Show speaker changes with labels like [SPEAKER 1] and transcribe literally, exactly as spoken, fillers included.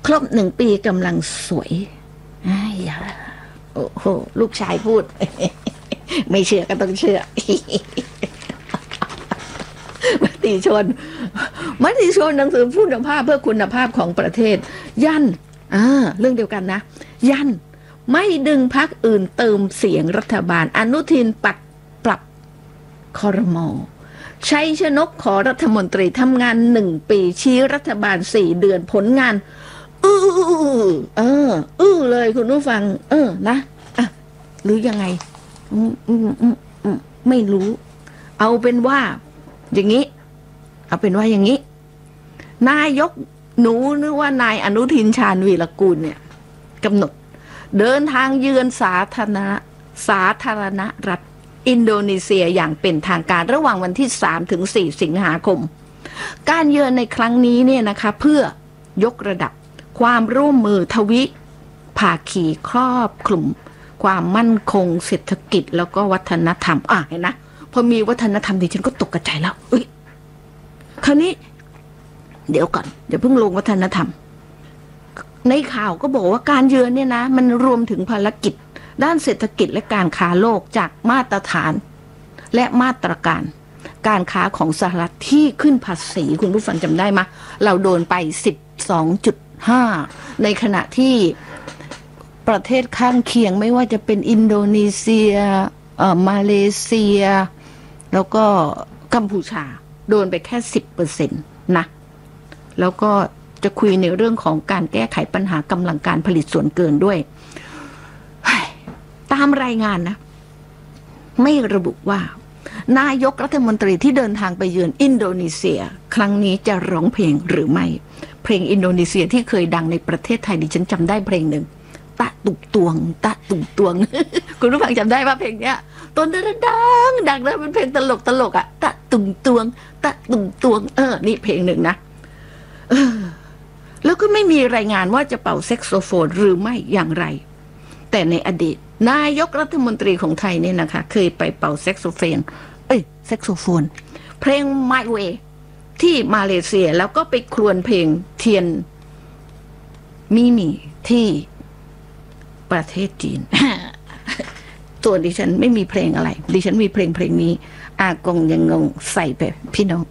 [SPEAKER 1] ครบหนึ่งปีกำลังสวยอ้ายยาโอ้โหลูกชายพูด ไม่เชื่อก็ต้องเชื่อ มติชนมติชนหนังสือคุณภาพเพื่อคุณภาพของประเทศยันอ่าเรื่องเดียวกันนะยันไม่ดึงพรรคอื่นเติมเสียงรัฐบาลอนุทินปัดปรับครม.ชัยชนกขอรัฐมนตรีทำงานหนึ่งปีชี้รัฐบาลสี่เดือนผลงานอื้อเอออื้อเลยคุณผู้ฟังเออนะอ่ะหรือยังไงอืมอืมอืมอืมไม่รู้เอาเป็นว่าอย่างนี้เอาเป็นว่าอย่างนี้นายกหนูนึกว่านายอนุทินชาญวีรกูลเนี่ยกำหนดเดินทางเยือนสาธารณสาธารณรัฐอินโดนีเซียอย่างเป็นทางการระหว่างวันที่สามถึงสี่สิงหาคมการเยือนในครั้งนี้เนี่ยนะคะเพื่อยกระดับความร่วมมือทวิภาคีครอบคลุมความมั่นคงเศรษฐกิจแล้วก็วัฒนธรรมอ่ะเห็นนะพอมีวัฒนธรรมดิฉันก็ตกกระจายแล้วเอ้ยคราวนี้เดี๋ยวก่อนเดี๋ยวเพิ่งลงวัฒนธรรมในข่าวก็บอกว่าการเยือนเนี่ยนะมันรวมถึงภารกิจด้านเศรษฐกิจและการค้าโลกจากมาตรฐานและมาตรการการค้าของสหรัฐที่ขึ้นภาษีคุณผู้ฟังจำได้ไหมเราโดนไป สิบสองจุดห้า ในขณะที่ประเทศข้างเคียงไม่ว่าจะเป็นอินโดนีเซียเอ่อมาเลเซียแล้วก็กัมพูชาโดนไปแค่ สิบเปอร์เซ็นต์ นะแล้วก็จะคุยในเรื่องของการแก้ไขปัญหากำลังการผลิตส่วนเกินด้วยตามรายงานนะไม่ระบุว่านายกรัฐมนตรีที่เดินทางไปเยือนอินโดนีเซียครั้งนี้จะร้องเพลงหรือไม่เพลงอินโดนีเซียที่เคยดังในประเทศไทยดิฉันจำได้เพลงหนึ่งตะตุกตวงตะตุกตวง คุณผู้ฟังจำได้ป่ะเพลงเนี้ยต้นดังดังแล้วเป็นเพลงตลกตลกอะตะตุงตวงตะตุงตวงเออนี่เพลงหนึ่งนะเออแล้วก็ไม่มีรายงานว่าจะเป่าแซกโซโฟนหรือไม่อย่างไรแต่ในอดีตนายกรัฐมนตรีของไทยเนี่ยนะคะเคยไปเป่าแซกโซโฟนเอ้ยแซกโซโฟนเพลง My Way ที่มาเลเซียแล้วก็ไปครวญเพลงเทียนมิมีที่ประเทศจีน ตัวดิฉันไม่มีเพลงอะไรดิฉันมีเพลงเพลงนี้อากงยังงงใส่ไปพี่น้อง